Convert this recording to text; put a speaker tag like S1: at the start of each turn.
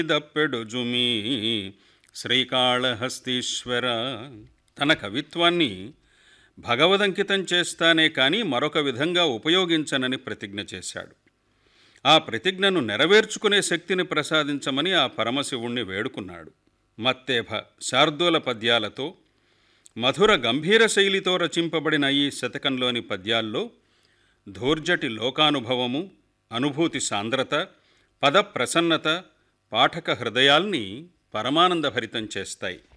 S1: దప్పెడుజుమీ శ్రీకాళహస్తీశ్వర. తన కవిత్వాన్ని భగవదంకితం చేస్తానే కానీ మరొక విధంగా ఉపయోగించనని ప్రతిజ్ఞ చేశాడు. ఆ ప్రతిజ్ఞను నెరవేర్చుకునే శక్తిని ప్రసాదించమని ఆ పరమశివుణ్ణి వేడుకున్నాడు. మత్తేభ శార్దూల పద్యాలతో మధుర గంభీర శైలితో రచింపబడిన ఈ శతకంలోని పద్యాల్లో ధూర్జటి లోకానుభవము, అనుభూతి సాంద్రత, పద ప్రసన్నత పాఠక హృదయాల్ని పరమానందభరితం చేస్తాయి.